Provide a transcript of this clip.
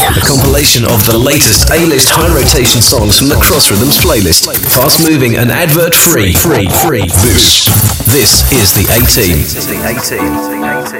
A compilation of the latest A-list high rotation songs from the Cross Rhythms playlist. Fast moving and advert free. This is the A-Team.